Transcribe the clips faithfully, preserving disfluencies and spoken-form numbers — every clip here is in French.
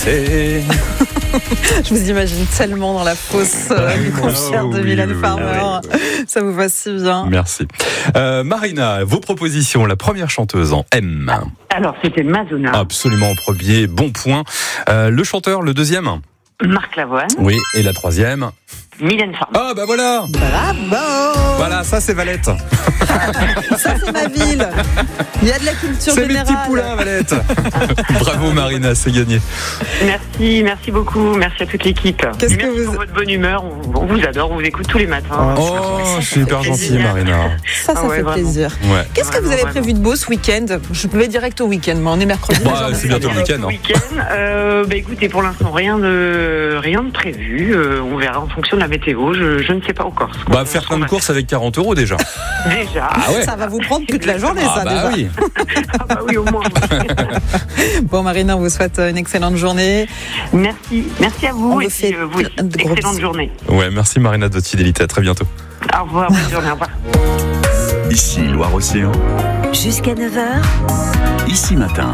Et... Je vous imagine tellement dans la fosse euh, du concert oh, de oui, Mylène oui, Farmer. oui, oui. Ça vous va si bien. Merci. Euh, Marina, vos propositions, la première chanteuse en M. Alors, c'était Madonna. Absolument en premier, bon point. Euh, le chanteur, le deuxième. Marc Lavoine. Oui, et la troisième. Mylène Farmer. Ah bah voilà. Bravo. Voilà, ça c'est Valette. Ça c'est ma ville. Il y a de la culture C'est mes générale. petits poulains, Valette. Bravo Marina, c'est gagné. Merci, merci beaucoup. Merci à toute l'équipe. Qu'est-ce merci que vous- pour votre bonne humeur. On, on vous adore, on vous écoute tous les matins. Oh, super gentil Marina. Ça, ça Ah ouais, fait vraiment. plaisir. Ouais. Qu'est-ce que vous Vraiment, avez prévu de beau ce week-end? Je vais direct au week-end, mais on est mercredi. Bah, déjà, on c'est est bientôt le mercredi. week-end. hein. Week-end, euh, bah écoutez, pour l'instant rien de rien de prévu. Euh, on verra en fonction de la météo. Je, je ne sais pas encore. ce qu'on- Bah faire ce plein qu'on de va courses avec quarante euros déjà. faire. Déjà. Ah ouais. Ça va vous prendre toute la journée, Ah ça, bah déjà. oui. Ah bah oui, au moins. Bon, Marina, on vous souhaite une excellente journée. Merci, merci à vous On et vous fait puis, euh, vous aussi. de gros Excellente bisous. journée. Ouais, merci Marina de votre fidélité. À très bientôt. Au revoir, bonne journée. Au revoir. Ici Loire-Océan, Jusqu'à neuf heures, ici matin.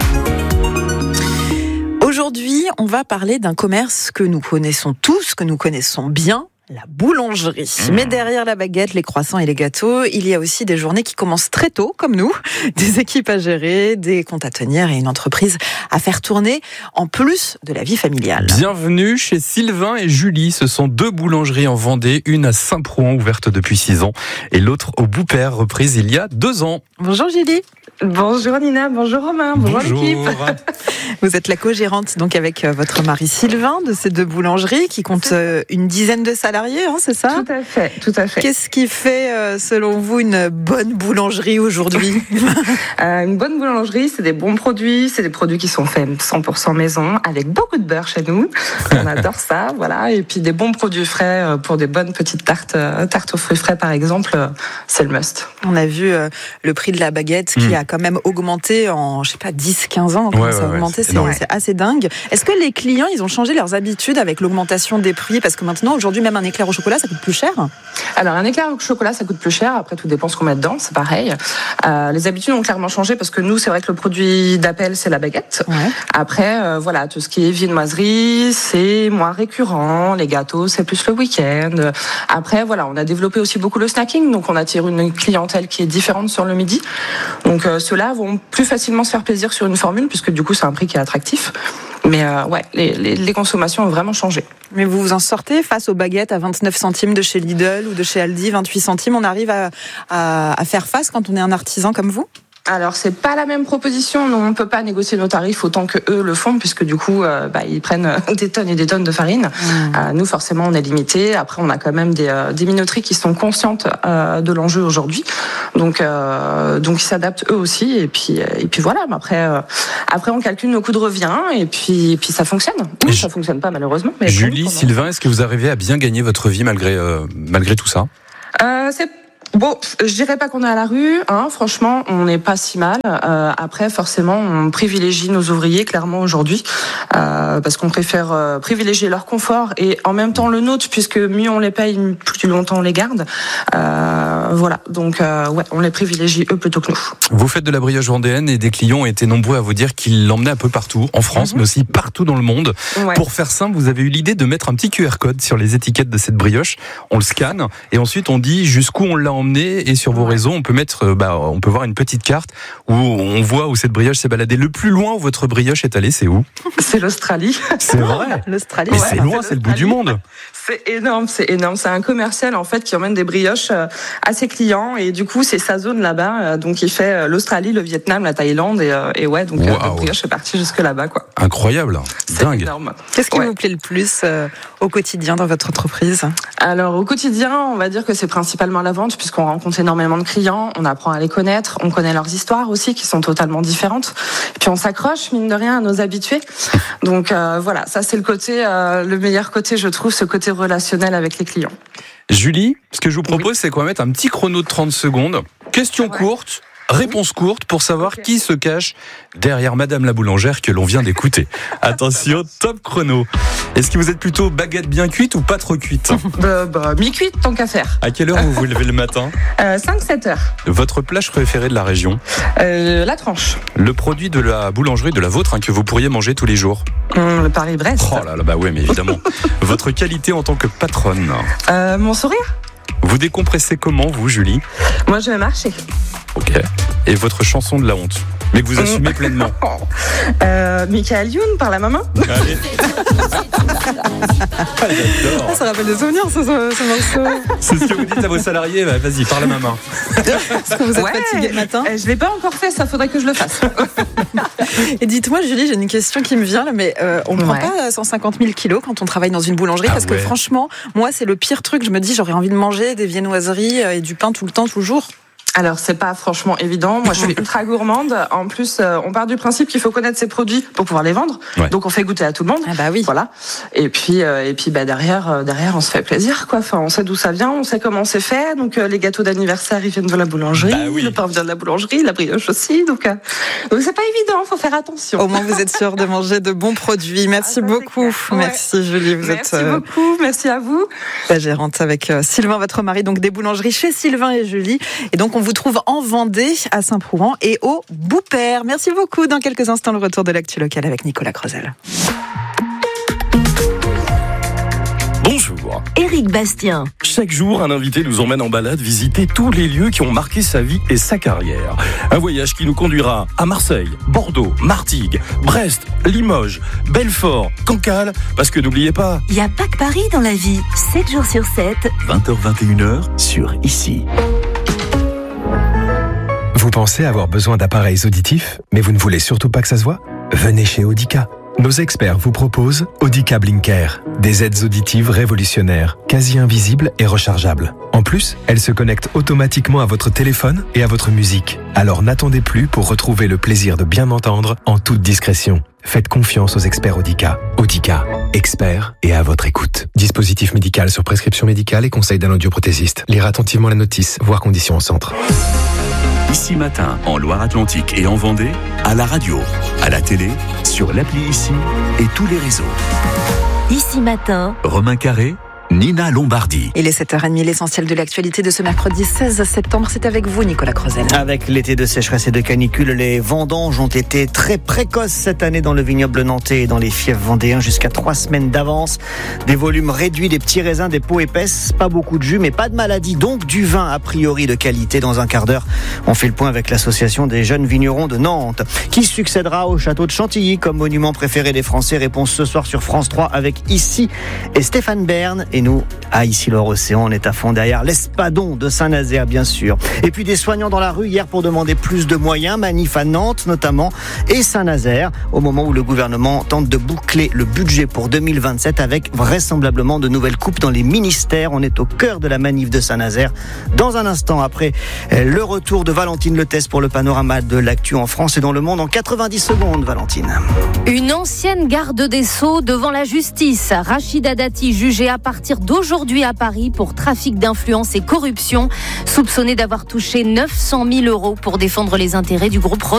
Aujourd'hui, on va parler d'un commerce que nous connaissons tous, que nous connaissons bien. La boulangerie. Mais derrière la baguette, les croissants et les gâteaux, il y a aussi des journées qui commencent très tôt, comme nous, des équipes à gérer, des comptes à tenir et une entreprise à faire tourner, en plus de la vie familiale. Bienvenue chez Sylvain et Julie. Ce sont deux boulangeries en Vendée, une à Saint-Prouan ouverte depuis six ans et l'autre au Boupère reprise il y a deux ans. Bonjour Julie. Bonjour Nina, bonjour Romain, bonjour, l'équipe. Vous êtes la co-gérante donc avec euh, votre mari Sylvain de ces deux boulangeries qui comptent euh, une dizaine de salariés, hein, c'est ça? Tout à fait, tout à fait. Qu'est-ce qui fait, euh, selon vous, une bonne boulangerie aujourd'hui? Euh, une bonne boulangerie, c'est des bons produits, c'est des produits qui sont faits cent pour cent maison, avec beaucoup de beurre chez nous. On adore ça, voilà. Et puis des bons produits frais euh, pour des bonnes petites tartes, euh, tartes aux fruits frais par exemple, euh, c'est le must. On a vu euh, le prix de la baguette qui Mm. a quand même augmenté en, je sais pas, dix quinze ans. Comment Ouais, ça ouais, a ouais, augmenté, c'est c'est, énorme. c'est assez dingue. Est-ce que les clients, ils ont changé leurs habitudes avec l'augmentation des prix? Parce que maintenant, aujourd'hui, même un éclair au chocolat, ça coûte plus cher. Alors un éclair au chocolat, ça coûte plus cher. Après, tout dépend ce qu'on met dedans, c'est pareil. Euh, les habitudes ont clairement changé parce que nous, c'est vrai que le produit d'appel, c'est la baguette. Ouais. Après, euh, voilà, tout ce qui est viennoiserie, c'est moins récurrent. Les gâteaux, c'est plus le week-end. Après, voilà, on a développé aussi beaucoup le snacking, donc on attire une clientèle qui est différente sur le midi. Donc euh, ceux-là vont plus facilement se faire plaisir sur une formule, puisque du coup, c'est un prix qui est attractif. Mais euh, ouais, les, les, les consommations ont vraiment changé. Mais vous vous en sortez face aux baguettes à vingt-neuf centimes de chez Lidl ou de chez Aldi, vingt-huit centimes. On arrive à, à, à faire face quand on est un artisan comme vous? Alors c'est pas la même proposition, nous on peut pas négocier nos tarifs autant que eux le font puisque du coup euh, bah, ils prennent des tonnes et des tonnes de farine. Mmh. Euh, nous forcément on est limité. Après on a quand même des, euh, des minoteries qui sont conscientes euh, de l'enjeu aujourd'hui, donc euh, donc ils s'adaptent eux aussi et puis et puis voilà. Mais après euh, après on calcule nos coûts de revient et puis et puis ça fonctionne. Ou ça fonctionne pas malheureusement. Mais Julie, pour nous, Sylvain, est-ce que vous arrivez à bien gagner votre vie malgré, euh, malgré tout ça? Euh, c'est bon, je dirais pas qu'on est à la rue, hein, franchement, on n'est pas si mal. Euh, après, forcément, on privilégie nos ouvriers, clairement, aujourd'hui, euh, parce qu'on préfère euh, privilégier leur confort et en même temps le nôtre, puisque mieux on les paye, plus longtemps on les garde. Euh, voilà, donc euh, ouais, on les privilégie eux plutôt que nous. Vous faites de la brioche vendéenne et des clients ont été nombreux à vous dire qu'ils l'emmenaient un peu partout, en France, mais aussi partout dans le monde. Ouais. Pour faire simple, vous avez eu l'idée de mettre un petit Q R code sur les étiquettes de cette brioche. On le scanne et ensuite on dit jusqu'où on l'a emmené et sur vos Ouais. réseaux, on peut mettre, euh, bah, on peut voir une petite carte où on voit où cette brioche s'est baladée. Le plus loin où votre brioche est allée, c'est où? C'est l'Australie. C'est vrai. L'Australie. Mais Ouais, c'est c'est loin, c'est le bout du l'Australie. monde. C'est énorme, c'est énorme. C'est un commercial en fait qui emmène des brioches euh, à ses clients et du coup c'est sa zone là-bas. Euh, donc il fait euh, l'Australie, le Vietnam, la Thaïlande et, euh, et ouais donc euh, Wow. notre brioche est partie jusque là-bas quoi. Incroyable. C'est Dingue. énorme. Qu'est-ce qui Ouais. vous plaît le plus euh, au quotidien dans votre entreprise? Alors au quotidien, on va dire que c'est principalement la vente puisqu'on rencontre énormément de clients, on apprend à les connaître, on connaît leurs histoires aussi qui sont totalement différentes. Et puis on s'accroche mine de rien à nos habitués. Donc euh, voilà, ça c'est le côté, euh, le meilleur côté je trouve, ce côté relationnel avec les clients. Julie, ce que je vous propose, c'est qu'on va mettre un petit chrono de trente secondes. Question Ouais. courte, réponse courte pour savoir Ok. qui se cache derrière Madame la boulangère que l'on vient d'écouter. Attention, top chrono. Est-ce que vous êtes plutôt baguette bien cuite ou pas trop cuite? bah, bah, mi-cuite, tant qu'à faire. À quelle heure vous vous levez le matin? euh, cinq sept heures. Votre plage préféré de la région? Euh, la tranche. Le produit de la boulangerie de la vôtre hein, que vous pourriez manger tous les jours? Hum, le Paris-Brest. Oh là là, bah ouais, mais évidemment. Votre qualité en tant que patronne? Euh, mon sourire. Vous décompressez comment, vous, Julie? Moi, je vais marcher. Ok. Et votre chanson de la honte? Mais que vous assumez pleinement. Euh, Michael Youn, par la maman. Allez. Ah, ça rappelle des souvenirs, ce, ce, ce morceau. C'est ce que vous dites à vos salariés? Bah, vas-y, parle à ma main. Est-ce que vous êtes Ouais. fatigué le matin? Euh, je l'ai pas encore fait, ça faudrait que je le fasse. Et dites-moi, Julie, j'ai une question qui me vient là, mais euh, on ne prend Ouais. pas cent cinquante mille kilos quand on travaille dans une boulangerie, Ah parce que ouais. franchement, moi, c'est le pire truc. Je me dis, j'aurais envie de manger des viennoiseries et du pain tout le temps, toujours. Alors, c'est pas franchement évident. Moi, je suis ultra gourmande. En plus, euh, on part du principe qu'il faut connaître ses produits pour pouvoir les vendre. Ouais. Donc, on fait goûter à tout le monde. Ah bah oui. Voilà. Et puis, euh, et puis, bah derrière, euh, derrière, on se fait plaisir, quoi. Enfin, on sait d'où ça vient, on sait comment c'est fait. Donc, euh, les gâteaux d'anniversaire, ils viennent de la boulangerie. Bah oui. Le pain vient de la boulangerie, la brioche aussi. Donc, euh, donc c'est pas évident. Faut faire attention. Au moins, vous êtes sûr de manger de bons produits. Merci Ah, ça, c'est beaucoup. clair. Ouais. Merci, Julie. Vous Merci êtes euh, beaucoup. Merci à vous. la gérante avec euh, Sylvain, votre mari, donc des boulangeries chez Sylvain et Julie. Et donc, on vous trouve en Vendée, à Saint-Prouan et au Boupère. Merci beaucoup. Dans quelques instants, le retour de l'actu locale avec Nicolas Creusel. Bonjour. Éric Bastien. Chaque jour, un invité nous emmène en balade visiter tous les lieux qui ont marqué sa vie et sa carrière. Un voyage qui nous conduira à Marseille, Bordeaux, Martigues, Brest, Limoges, Belfort, Cancale, parce que n'oubliez pas... Il n'y a pas que Paris dans la vie. sept jours sur sept. vingt heures vingt et une heures sur Ici. Vous pensez avoir besoin d'appareils auditifs, mais vous ne voulez surtout pas que ça se voit? Venez chez Audica. Nos experts vous proposent Audica Blinker, des aides auditives révolutionnaires, quasi invisibles et rechargeables. En plus, elles se connectent automatiquement à votre téléphone et à votre musique. Alors n'attendez plus pour retrouver le plaisir de bien entendre en toute discrétion. Faites confiance aux experts Audica. Audica, experts et à votre écoute. Dispositif médical sur prescription médicale et conseil d'un audioprothésiste. Lire attentivement la notice, voir conditions au centre. Ici Matin, en Loire-Atlantique et en Vendée, à la radio, à la télé, sur l'appli Ici et tous les réseaux. Ici Matin. Romain Carré, Nina Lombardi. Il est sept heures trente, l'essentiel de l'actualité de ce mercredi seize septembre. C'est avec vous, Nicolas Creusel. Avec l'été de sécheresse et de canicule, les vendanges ont été très précoces cette année dans le vignoble nantais et dans les fiefs vendéens, jusqu'à trois semaines d'avance. Des volumes réduits, des petits raisins, des peaux épaisses, pas beaucoup de jus, mais pas de maladie, donc du vin a priori de qualité. Dans un quart d'heure, on fait le point avec l'association des jeunes vignerons de Nantes. Qui succédera au château de Chantilly comme monument préféré des Français? Réponse ce soir sur France trois avec Ici et Stéphane Bern. Et nous, à Issy-Loire-Océan, on est à fond derrière l'Espadon de Saint-Nazaire, bien sûr. Et puis des soignants dans la rue hier pour demander plus de moyens, manif à Nantes notamment, et Saint-Nazaire, au moment où le gouvernement tente de boucler le budget pour deux mille vingt-sept avec vraisemblablement de nouvelles coupes dans les ministères. On est au cœur de la manif de Saint-Nazaire. Dans un instant, après le retour de Valentine Letès pour le panorama de l'actu en France et dans le monde en quatre-vingt-dix secondes, Valentine. Une ancienne garde des Sceaux devant la justice. Rachida Dati, jugée à partir d'aujourd'hui à Paris pour trafic d'influence et corruption, soupçonnée d'avoir touché neuf cent mille euros pour défendre les intérêts du groupe